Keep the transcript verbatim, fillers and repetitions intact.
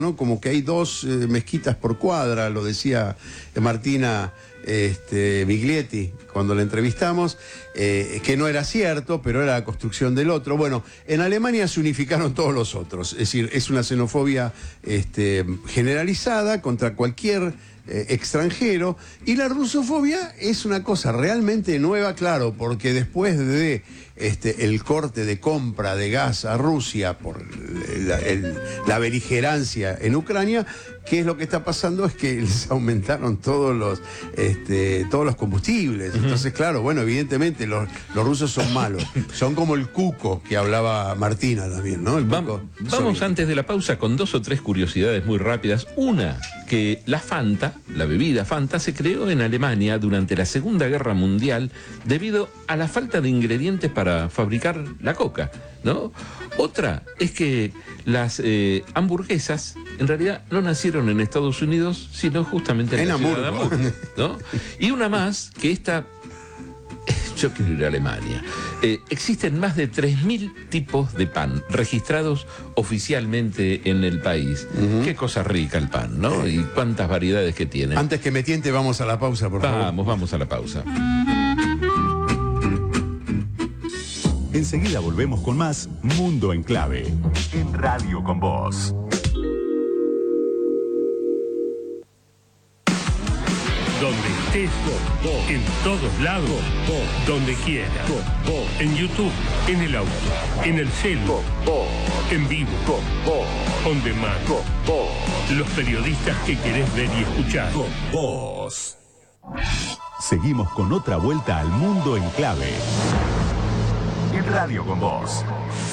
¿no? Como que hay dos eh, mezquitas por cuadra, lo decía Martina este, Miglietti cuando la entrevistamos, eh, que no era cierto, pero era la construcción del otro. Bueno, en Alemania se unificaron todos los otros, es decir, es una xenofobia este, generalizada contra cualquier eh, extranjero, y la rusofobia es una cosa realmente nueva, claro, porque después de este, el corte de compra de gas a Rusia por la, el, la beligerancia en Ucrania, ¿qué es lo que está pasando? Es que les aumentaron todos los, este, todos los combustibles. Uh-huh. Entonces, claro, bueno, evidentemente los, los rusos son malos. Son como el cuco que hablaba Martina también, ¿no? El vamos vamos antes de la pausa con dos o tres curiosidades muy rápidas. Una, que la Fanta, la bebida Fanta, se creó en Alemania durante la Segunda Guerra Mundial debido a la falta de ingredientes para fabricar la coca, ¿no? Otra es que las eh, hamburguesas en realidad no nacieron en Estados Unidos, sino justamente en, en la ciudad de Hamburgo, ¿no? Y una más, que esta... Yo quiero ir a Alemania. Eh, existen más de tres mil tipos de pan registrados oficialmente en el país. Uh-huh. Qué cosa rica el pan, ¿no? Y cuántas variedades que tiene. Antes que me tiente, vamos a la pausa, por favor. Vamos, vamos a la pausa. Enseguida volvemos con más Mundo en Clave, en Radio con Vos. Donde estés, en todos lados, donde quieras, en YouTube, en el auto, en el celu, en vivo, on demand, los periodistas que querés ver y escuchar. Vos. Seguimos con otra vuelta al Mundo en Clave, en Radio con Vos.